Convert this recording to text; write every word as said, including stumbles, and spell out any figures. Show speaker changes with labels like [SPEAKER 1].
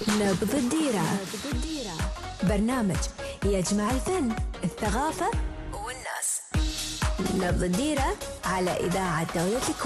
[SPEAKER 1] نبض الديرة. برنامج يجمع الفن، الثقافة والناس. نبض الديرة على إذاعة دولة الكويت.